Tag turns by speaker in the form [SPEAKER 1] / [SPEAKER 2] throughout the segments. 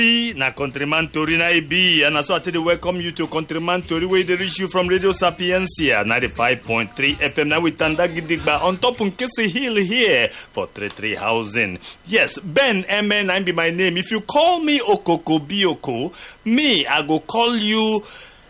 [SPEAKER 1] Na Countryman Tori na IB, and so I tell you welcome you to Countryman Tori, where they reach you from Radio Sapiencia 95.3 FM. Now with Tanda Gidigba on top of Nkesi Hill here for 33 housing. Yes, Ben MN be my name. If you call me Okoko Bioko, me I go call you.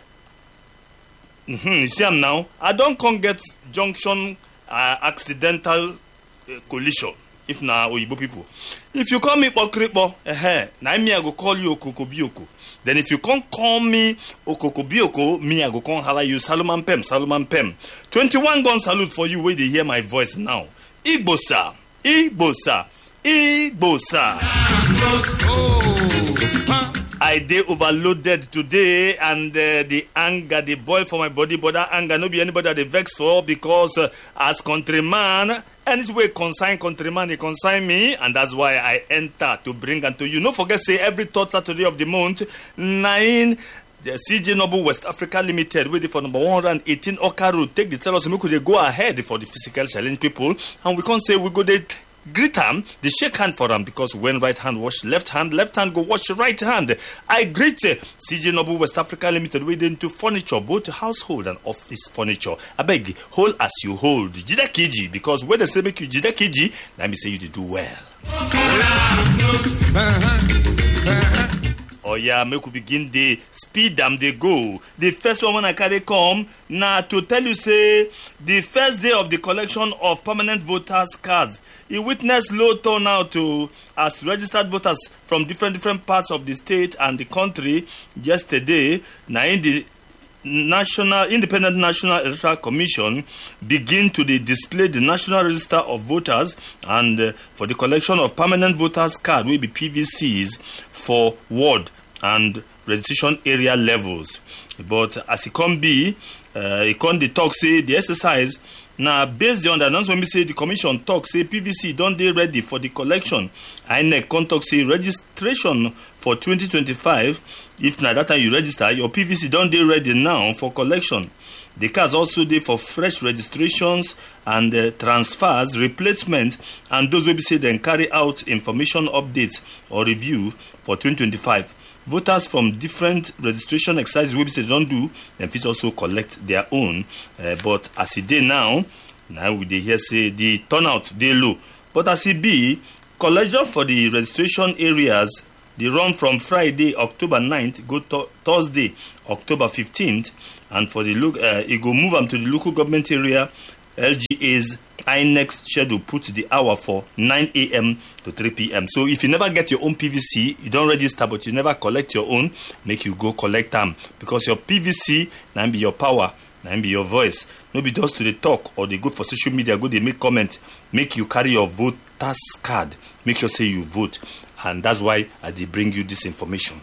[SPEAKER 1] You see I'm now. I don't come get junction accidental collision. If na Oyibo people. If you call me Okripo, na me I go call you Okoko Bioko. Then if you can't call me Okoko Bioko, me I go come holla you Salomon Pem. 21 gun salute for you where they hear my voice now. Igbo sir. I dey overloaded today, and the anger, the boil for my body, but that anger no be anybody that they vex for, because as countryman, any way consign countryman, he consign me, and that's why I enter to bring unto you. No forget, say every third Saturday of the month, 9. The CJ Noble West Africa Limited, waiting for number 118 Oka Road. Take the tell us, we could go ahead for the physical challenge people, and we can't say we go there. Greet them, they shake hand for them, because when right hand wash left hand go wash right hand. I greet CJ Noble West Africa Limited with into furniture, both household and office furniture. I beg, hold as you hold. Jidakiji, because when they say make you Jidakiji, let me say you do well. Oh yeah, make we begin the speed them they go. The first one when I carry come now to tell you say the first day of the collection of permanent voters cards. He witnessed low turnout as registered voters from different parts of the state and the country yesterday. Now in the Independent National Electoral Commission begin to display the National Register of Voters and for the collection of permanent voters card will be PVCs for ward and registration area levels. But as it can be, it can the talk say the exercise now based on the announcement we say the commission talk say PVC don't they ready for the collection. INEC contact say registration for 2025. If na that time you register, your PVC don't they ready now for collection. The cards also there for fresh registrations and transfers, replacements, and those will be say then carry out information updates or review for 2025. Voters from different registration exercises will be say don't do, then fit also collect their own. But as it dey now we dey hear say the turnout dey low. But as it be, collection for the registration areas, they run from Friday, October 9th, go to Thursday, October 15th, and for the it go move them to the local government area. LGA's INEC schedule put the hour for 9 a.m. to 3 p.m. So if you never get your own PVC, you don't register, but you never collect your own, make you go collect them. Because your PVC, now be your power, now be your voice. No be just to the talk or they go for social media, go they make comment, make you carry your voter's card, make sure say you vote. And that's why I did bring you this information.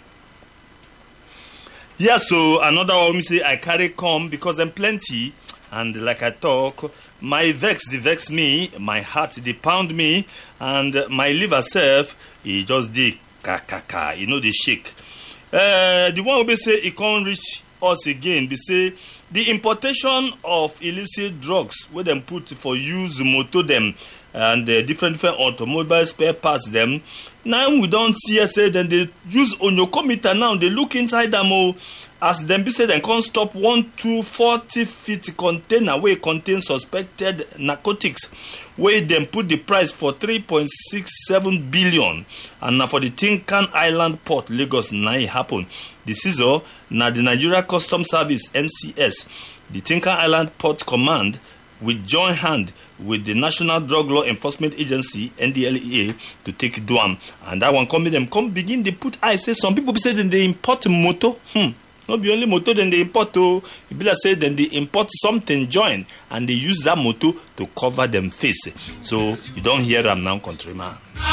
[SPEAKER 1] Yeah, so another one me say I carry come because I'm plenty. And like I talk, my vex me, my heart they pound me, and my liver self, it just dey ka, they shake. The one will say it can't reach us again. They say the importation of illicit drugs where them put for use motor them and different automobile spare parts them. Now we don't see say then they use on your computer now. They look inside them as them be said, they can't stop 40 feet container where it contains suspected narcotics, where them put the price for 3.67 billion. And now for the Tinkan Island Port, Lagos, now it happened. This is all now the Nigeria Customs Service (NCS), the Tinkan Island Port Command, with joint hand with the National Drug Law Enforcement Agency (NDLEA) to take Duam. And that one come begin they put I say some people say then they import motor. Not be only motor, then they import to, people say then they import something join and they use that motor to cover them face. So you don't hear them now, countryman.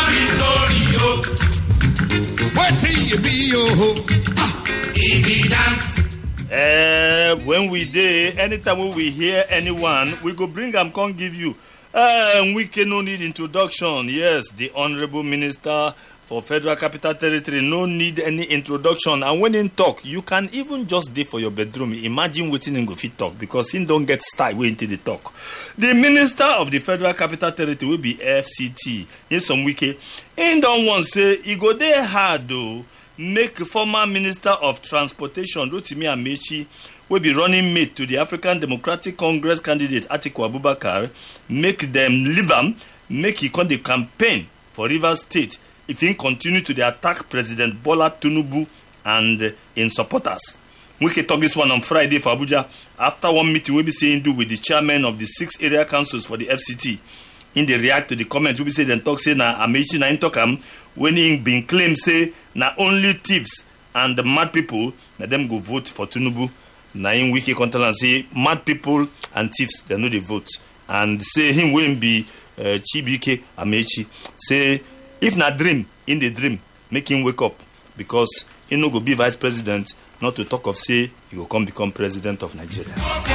[SPEAKER 1] When we dey, anytime when we hear anyone, we go bring them, can't give you. We can no need introduction. Yes, the Honorable Minister for Federal Capital Territory, no need any introduction. And when in talk, you can even just dey for your bedroom. Imagine waiting in go fit talk because he don't get style way into the talk. The Minister of the Federal Capital Territory will be FCT. In some wiki, he don't want say he go there hard though make former Minister of Transportation Rotimi Amaechi, will be running mate to the African Democratic Congress candidate Atiku Abubakar, make them leave him, make he come the campaign for Rivers State if he continue to the attack President Bola Tinubu and in supporters. We can talk this one on Friday for Abuja after one meeting we'll be saying do with the chairman of the 6 area councils for the FCT. In the react to the comment, we'll be saying talk say na Amaechi na talk when he been claimed say na only thieves and the mad people na them go vote for Tinubu. Na in wiki control and say mad people and thieves they know they vote and say him won't be Chibike Amaechi say if na dream in the dream make him wake up because he no go be vice president. Not to talk of say he will come become president of Nigeria.